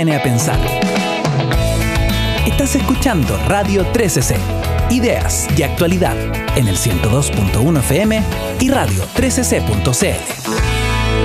A pensar. Estás escuchando Radio 13C, ideas y actualidad en el 102.1 FM y radio13c.cl.